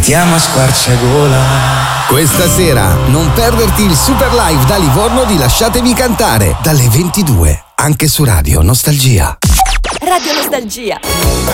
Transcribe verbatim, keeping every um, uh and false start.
cantiamo a squarciagola. Questa sera non perderti il super live da Livorno di Lasciatemi cantare dalle ventidue, anche su Radio Nostalgia. Radio Nostalgia.